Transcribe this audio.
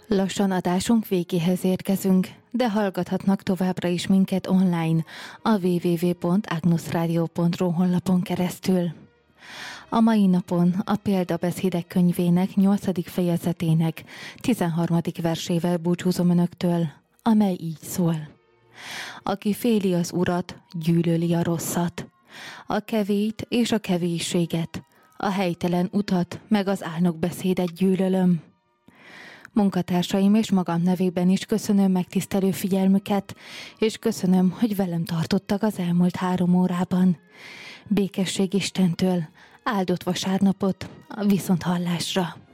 Lassan adásunk végéhez érkezünk, de hallgathatnak továbbra is minket online a www.agnusradio.ru honlapon keresztül. A mai napon a Példabeszédek könyvének 8. fejezetének 13. versével búcsúzom önöktől, amely így szól. Aki féli az Urat, gyűlöli a rosszat, a kevét és a kevésséget, a helytelen utat meg az álnokbeszédet gyűlölöm. Munkatársaim és magam nevében is köszönöm megtisztelő figyelmüket, és köszönöm, hogy velem tartottak az elmúlt 3 órában. Békesség Istentől, áldott vasárnapot, a viszonthallásra!